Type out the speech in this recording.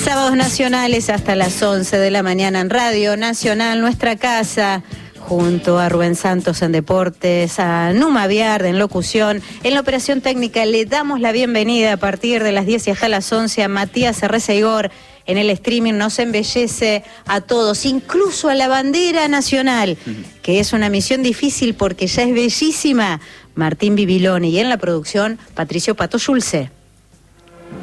Sábados nacionales hasta las 11 de la mañana en Radio Nacional, nuestra casa, junto a Rubén Santos en Deportes, a Numa Viard en locución. En la operación técnica le damos la bienvenida a partir de las 10 y hasta las 11 a Matías Erreceigor. En el streaming nos embellece a todos, incluso a la bandera nacional, que es una misión difícil porque ya es bellísima, Martín Bibiloni. Y en la producción, Patricio Pato Schulze.